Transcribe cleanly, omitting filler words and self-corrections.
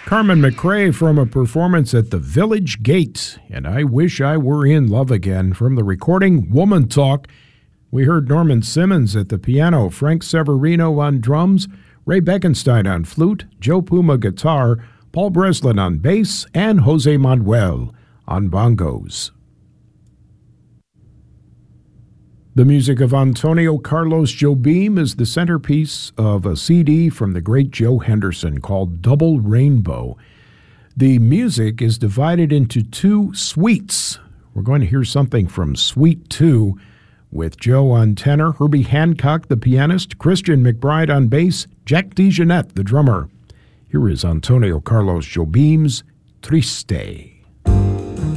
Carmen McRae from a performance at the Village Gate, and I Wish I Were in Love Again from the recording Woman Talk. We heard Norman Simmons at the piano, Frank Severino on drums, Ray Beckenstein on flute, Joe Puma guitar, Paul Breslin on bass, and Jose Manuel on bongos. The music of Antonio Carlos Jobim is the centerpiece of a CD from the great Joe Henderson called Double Rainbow. The music is divided into two suites. We're going to hear something from Suite 2 with Joe on tenor, Herbie Hancock, the pianist, Christian McBride on bass, Jack DeJohnette, the drummer. Here is Antonio Carlos Jobim's Triste.